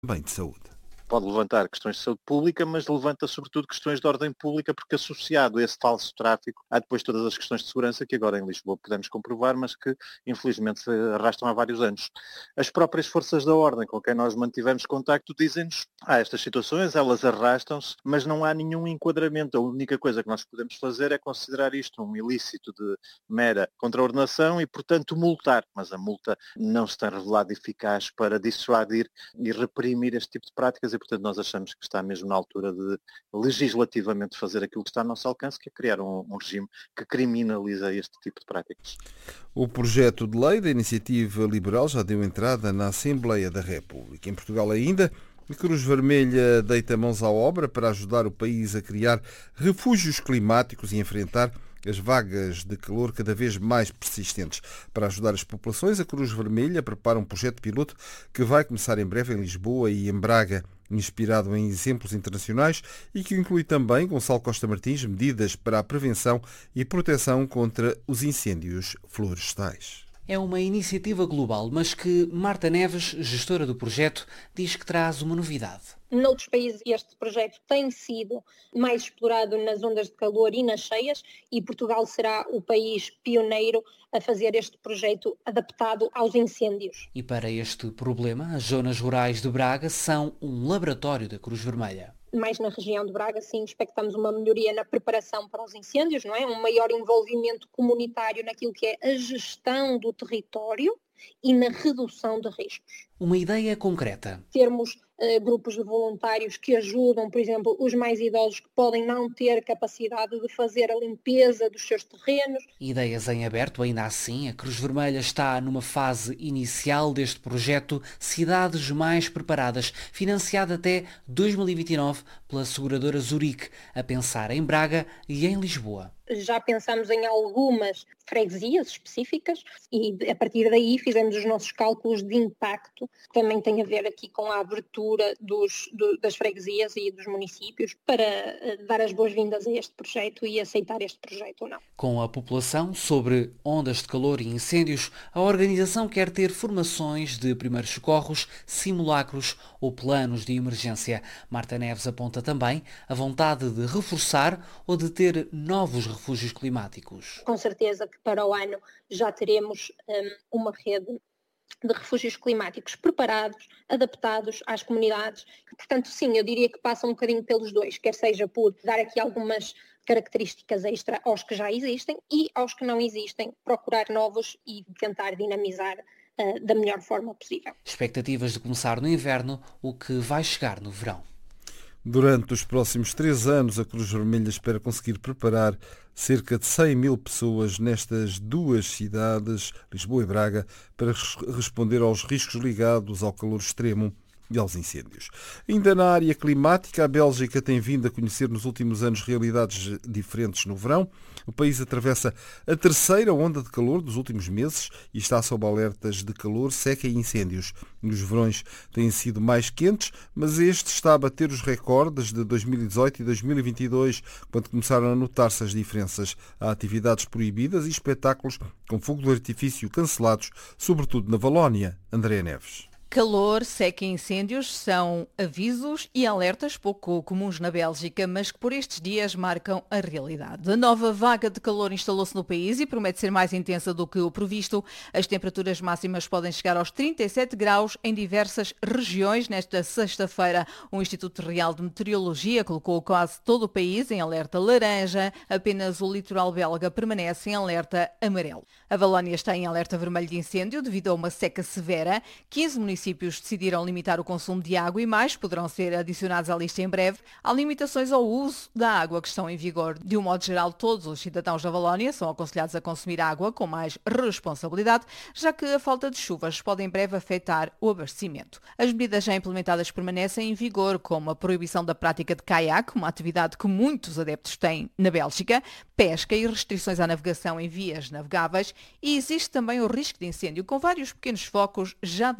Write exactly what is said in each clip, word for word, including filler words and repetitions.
Bem de saúde. Pode levantar questões de saúde pública, mas levanta sobretudo questões de ordem pública, porque associado a esse falso tráfico há depois todas as questões de segurança que agora em Lisboa podemos comprovar, mas que infelizmente se arrastam há vários anos. As próprias forças da ordem com quem nós mantivemos contacto dizem-nos há estas situações, elas arrastam-se, mas não há nenhum enquadramento. A única coisa que nós podemos fazer é considerar isto um ilícito de mera contraordenação e, portanto, multar. Mas a multa não se tem revelado eficaz para dissuadir e reprimir este tipo de práticas e, portanto, nós achamos que está mesmo na altura de legislativamente fazer aquilo que está ao nosso alcance, que é criar um, um regime que criminaliza este tipo de práticas. O projeto de lei da Iniciativa Liberal já deu entrada na Assembleia da República. Em Portugal ainda, a Cruz Vermelha deita mãos à obra para ajudar o país a criar refúgios climáticos e enfrentar as vagas de calor cada vez mais persistentes. Para ajudar as populações, a Cruz Vermelha prepara um projeto piloto que vai começar em breve em Lisboa e em Braga, inspirado em exemplos internacionais e que inclui também, Gonçalo Costa Martins, medidas para a prevenção e proteção contra os incêndios florestais. É uma iniciativa global, mas que Marta Neves, gestora do projeto, diz que traz uma novidade. Noutros países este projeto tem sido mais explorado nas ondas de calor e nas cheias e Portugal será o país pioneiro a fazer este projeto adaptado aos incêndios. E para este problema, as zonas rurais de Braga são um laboratório da Cruz Vermelha. Mais na região de Braga, sim, expectamos uma melhoria na preparação para os incêndios, não é? Um maior envolvimento comunitário naquilo que é a gestão do território e na redução de riscos. Uma ideia concreta. Termos uh, grupos de voluntários que ajudam, por exemplo, os mais idosos que podem não ter capacidade de fazer a limpeza dos seus terrenos. Ideias em aberto, ainda assim, a Cruz Vermelha está numa fase inicial deste projeto Cidades Mais Preparadas, financiado até dois mil e vinte e nove pela seguradora Zurique, a pensar em Braga e em Lisboa. Já pensamos em algumas freguesias específicas e a partir daí fizemos os nossos cálculos de impacto, que também tem a ver aqui com a abertura dos, do, das freguesias e dos municípios para uh, dar as boas-vindas a este projeto e aceitar este projeto ou não. Com a população sobre ondas de calor e incêndios, a organização quer ter formações de primeiros socorros, simulacros ou planos de emergência. Marta Neves aponta também a vontade de reforçar ou de ter novos refúgios climáticos. Com certeza que para o ano já teremos um, uma rede de refúgios climáticos preparados, adaptados às comunidades. Portanto, sim, eu diria que passa um bocadinho pelos dois, quer seja por dar aqui algumas características extra aos que já existem e aos que não existem, procurar novos e tentar dinamizar uh, da melhor forma possível. Expectativas de começar no inverno, o que vai chegar no verão. Durante os próximos três anos, a Cruz Vermelha espera conseguir preparar cerca de cem mil pessoas nestas duas cidades, Lisboa e Braga, para responder aos riscos ligados ao calor extremo e aos incêndios. Ainda na área climática, a Bélgica tem vindo a conhecer nos últimos anos realidades diferentes no verão. O país atravessa a terceira onda de calor dos últimos meses e está sob alertas de calor, seca e incêndios. Os verões têm sido mais quentes, mas este está a bater os recordes de dois mil e dezoito e dois mil e vinte e dois, quando começaram a notar-se as diferenças. Há atividades proibidas e espetáculos com fogo de artifício cancelados, sobretudo na Valónia. Andréa Neves. Calor, seca e incêndios são avisos e alertas pouco comuns na Bélgica, mas que por estes dias marcam a realidade. A nova vaga de calor instalou-se no país e promete ser mais intensa do que o previsto. As temperaturas máximas podem chegar aos trinta e sete graus em diversas regiões. Nesta sexta-feira, o Instituto Real de Meteorologia colocou quase todo o país em alerta laranja. Apenas o litoral belga permanece em alerta amarelo. A Valónia está em alerta vermelho de incêndio devido a uma seca severa. quinze municípios Os municípios decidiram limitar o consumo de água e mais poderão ser adicionados à lista em breve. Há limitações ao uso da água que estão em vigor. De um modo geral, todos os cidadãos da Valónia são aconselhados a consumir água com mais responsabilidade, já que a falta de chuvas pode em breve afetar o abastecimento. As medidas já implementadas permanecem em vigor, como a proibição da prática de caiaque, uma atividade que muitos adeptos têm na Bélgica, pesca e restrições à navegação em vias navegáveis, e existe também o risco de incêndio, com vários pequenos focos já detectados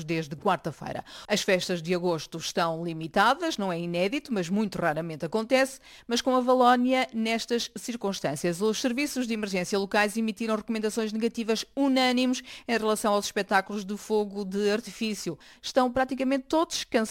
anunciados desde quarta-feira. As festas de agosto estão limitadas, não é inédito, mas muito raramente acontece, mas com a Valónia nestas circunstâncias. Os serviços de emergência locais emitiram recomendações negativas unânimes em relação aos espetáculos de fogo de artifício. Estão praticamente todos cancelados.